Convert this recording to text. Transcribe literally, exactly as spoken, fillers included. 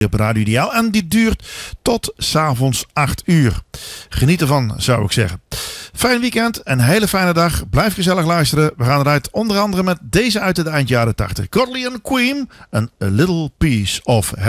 op Radio Ideaal. En die duurt tot 's avonds acht uur. Geniet ervan, zou ik zeggen. Fijn weekend, een hele fijne dag. Blijf gezellig luisteren. We gaan eruit onder andere met deze uit de eind jaren tachtig. Godley and Queen, een A Little Piece of Heaven.